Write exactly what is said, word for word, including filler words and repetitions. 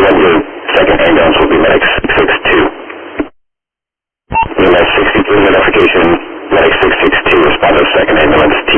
then your second ambulance will be medic six six two. E M S sixty-three notification, medic six six two, respond to second ambulance.